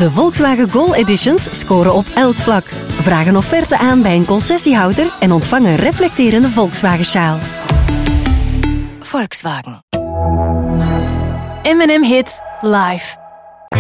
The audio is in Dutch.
De Volkswagen Gol Editions scoren op elk vlak. Vraag een offerte aan bij een concessiehouder en ontvang een reflecterende Volkswagen-sjaal. Volkswagen. M&M Hits live.